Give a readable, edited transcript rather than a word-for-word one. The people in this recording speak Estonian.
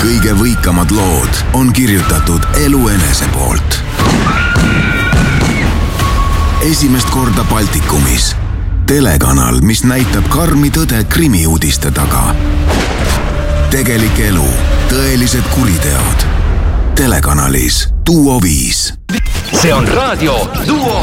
kõige võikamad lood on kirjutatud Elu enese poolt. Esimest korda Baltikumis. Telekanal, mis näitab karmi tõde krimiuudiste taga. Tegelik elu, tõelised kuriteod. Telekanalis Duo 5. See on Raadio Duo